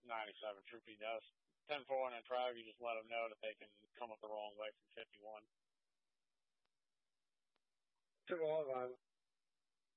97, Troopy does. 10-4 and drive, you just let them know that they can come up the wrong way from 51. 211.